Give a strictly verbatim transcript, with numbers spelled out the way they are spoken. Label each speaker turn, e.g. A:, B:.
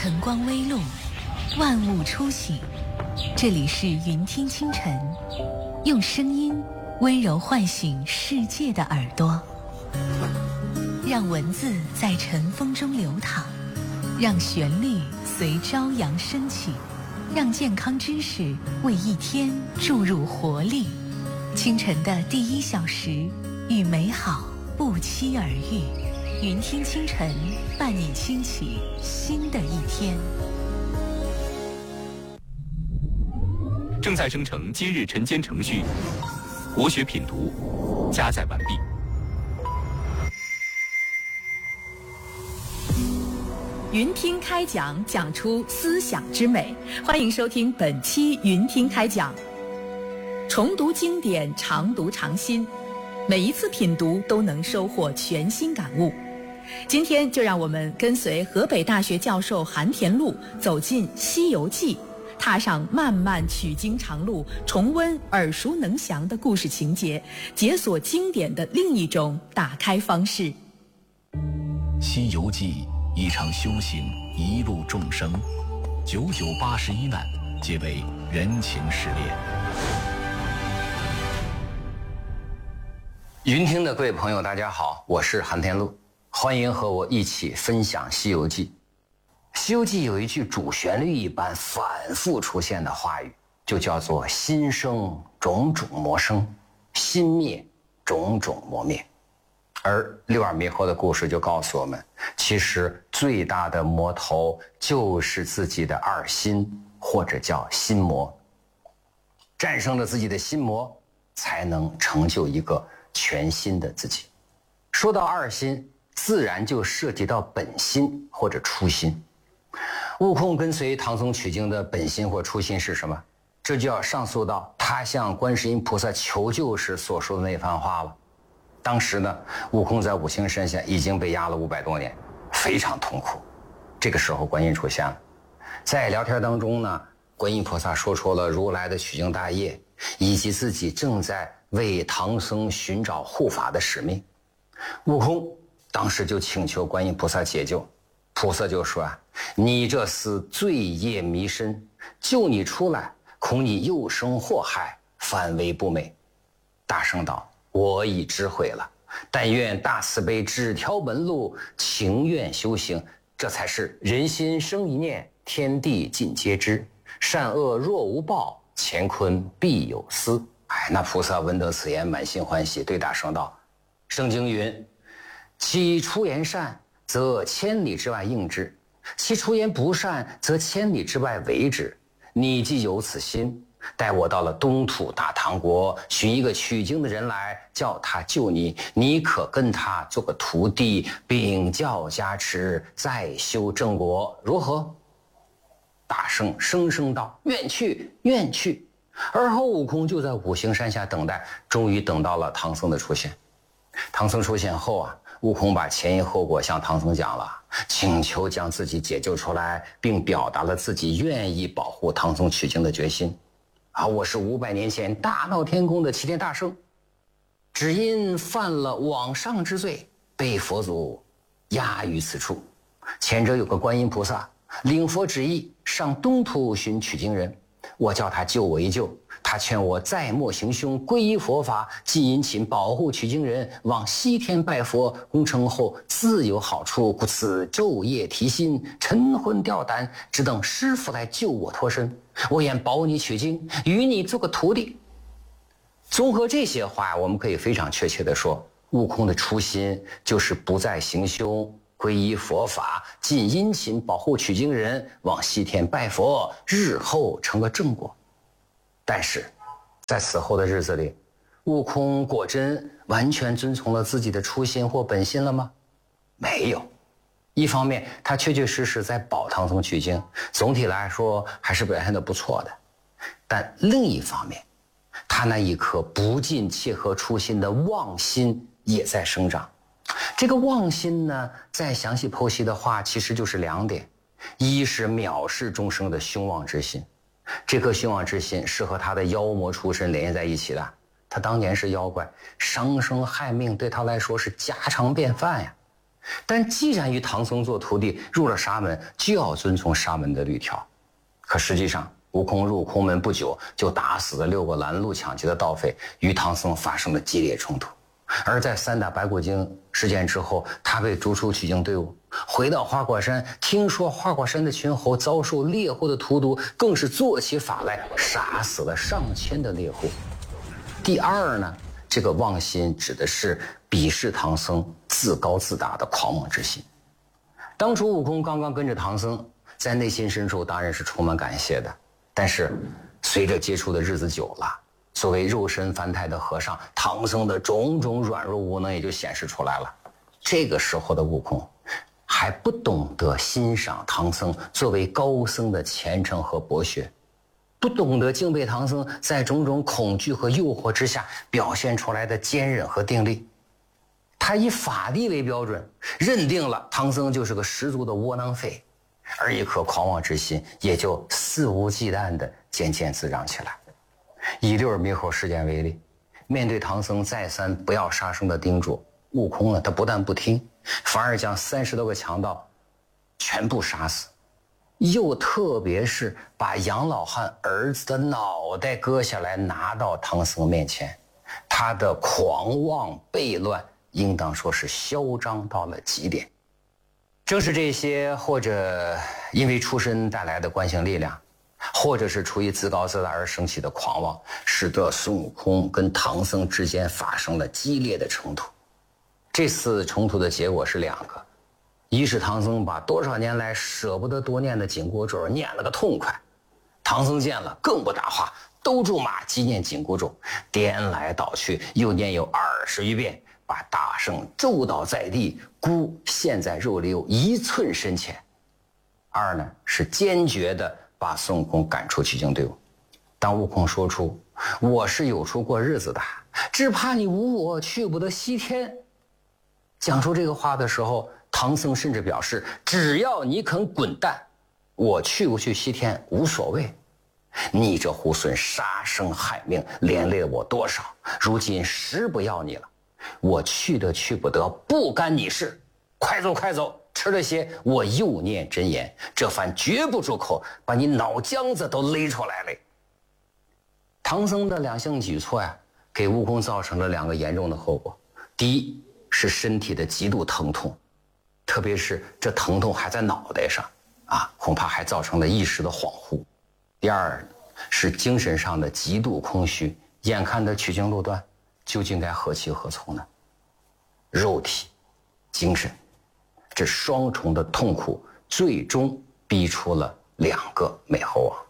A: 晨光微露，万物初醒。这里是云听清晨，用声音温柔唤醒世界的耳朵，让文字在晨风中流淌，让旋律随朝阳升起，让健康知识为一天注入活力。清晨的第一小时，与美好不期而遇。云听清晨，伴你轻启新的一天。
B: 正在生成今日晨间程序，国学品读加载完毕。
C: 云听开讲，讲出思想之美。欢迎收听本期云听开讲。重读经典，常读常新，每一次品读都能收获全新感悟。今天就让我们跟随河北大学教授韩田禄走进《西游记》，踏上漫漫取经长路，重温耳熟能详的故事情节，解锁经典的另一种打开方式。
D: 《西游记》一场修行，一路众生，九九八十一难，皆为人情试炼。
E: 云听的各位朋友，大家好，我是韩田禄，欢迎和我一起分享《西游记》。《西游记》有一句主旋律一般反复出现的话语，就叫做“心生种种魔生，心灭种种魔灭”。而六耳猕猴的故事就告诉我们，其实最大的魔头就是自己的二心，或者叫心魔。战胜了自己的心魔，才能成就一个全新的自己。说到二心，自然就涉及到本心或者初心。悟空跟随唐僧取经的本心或初心是什么？这就要上溯到他向观世音菩萨求救时所说的那番话了。当时呢，悟空在五行山下已经被压了五百多年，非常痛苦。这个时候观音出现了，在聊天当中呢，观音菩萨说出了如来的取经大业，以及自己正在为唐僧寻找护法的使命。悟空当时就请求观音菩萨解救，菩萨就说啊，你这厮罪业弥深，救你出来，恐你又生祸害，反为不美。大圣道，我已知悔了，但愿大慈悲指条门路，情愿修行，这才是人心生一念，天地尽皆知，善恶若无报，乾坤必有私。哎，那菩萨闻得此言，满心欢喜，对大圣道，圣经云，其出言善，则千里之外应之，其出言不善，则千里之外为之。你既有此心，待我到了东土大唐国，寻一个取经的人来，叫他救你，你可跟他做个徒弟，禀教加持，再修正果，如何？大圣声声道，愿去，愿去。而后悟空就在五行山下等待，终于等到了唐僧的出现。唐僧出现后啊，悟空把前因后果向唐僧讲了，请求将自己解救出来，并表达了自己愿意保护唐僧取经的决心。啊，我是五百年前大闹天宫的齐天大圣，只因犯了枉上之罪，被佛祖压于此处。前者有个观音菩萨，领佛旨意上东土寻取经人，我叫他救我一救，他劝我再莫行凶，皈依佛法，尽殷勤保护取经人，往西天拜佛，功成后自有好处，故此昼夜提心，晨昏吊胆，只等师父来救我脱身。我愿保你取经，与你做个徒弟。综合这些话，我们可以非常确切地说，悟空的初心就是不再行凶，皈依佛法，尽殷勤保护取经人，往西天拜佛，日后成个正果。但是在此后的日子里，悟空果真完全遵从了自己的初心或本心了吗？没有。一方面他确确实实在保唐僧取经，总体来说还是表现得不错的，但另一方面他那一颗不尽切合初心的妄心也在生长。这个妄心呢，再详细剖析的话，其实就是两点。一是藐视众生的凶妄之心，这颗凶妄之心是和他的妖魔出身连接在一起的。他当年是妖怪，伤生害命对他来说是家常便饭呀。 但既然与唐僧做徒弟，入了沙门就要遵从沙门的律条。可实际上，悟空入空门不久，就打死了六个拦路抢劫的盗匪，与唐僧发生了激烈冲突。而在三打白骨精事件之后，他被逐出取经队伍，回到花果山，听说花果山的群猴遭受猎户的荼毒，更是做起法来杀死了上千的猎户。第二呢，这个妄心指的是鄙视唐僧自高自大的狂妄之心。当初悟空刚刚跟着唐僧，在内心深处当然是充满感谢的，但是随着接触的日子久了，作为肉身凡胎的和尚，唐僧的种种软弱无能也就显示出来了。这个时候的悟空还不懂得欣赏唐僧作为高僧的虔诚和博学，不懂得敬佩唐僧在种种恐惧和诱惑之下表现出来的坚韧和定力。他以法力为标准，认定了唐僧就是个十足的窝囊废，而一颗狂妄之心也就肆无忌惮地渐渐滋长起来。以六耳猕猴事件为例，面对唐僧再三不要杀生的叮嘱，悟空呢，他不但不听，反而将三十多个强盗全部杀死，又特别是把杨老汉儿子的脑袋割下来拿到唐僧面前。他的狂妄悖乱应当说是嚣张到了极点。正是这些或者因为出身带来的惯性力量，或者是出于自高自大而生起的狂妄，使得孙悟空跟唐僧之间发生了激烈的冲突。这次冲突的结果是两个，一是唐僧把多少年来舍不得多念的紧箍咒念了个痛快，唐僧见了更不答话，兜住马急念紧箍咒，颠来倒去又念有二十余遍，把大圣咒倒在地，箍陷在肉里有一寸深浅。二呢，是坚决的把孙悟空赶出取经队伍。当悟空说出我是有处过日子的，只怕你无我去不得西天，讲出这个话的时候，唐僧甚至表示只要你肯滚蛋，我去不去西天无所谓。你这猢狲杀生害命，连累了我多少，如今时不要你了，我去的去不得不干你事，快走快走，吃了些我又念真言，这番绝不住口，把你脑浆子都勒出来了。唐僧的两项举措呀，给悟空造成了两个严重的后果。第一是身体的极度疼痛，特别是这疼痛还在脑袋上啊，恐怕还造成了一时的恍惚。第二是精神上的极度空虚，眼看的取经路段究竟该何去何从呢？肉体精神这双重的痛苦，最终逼出了两个美猴王。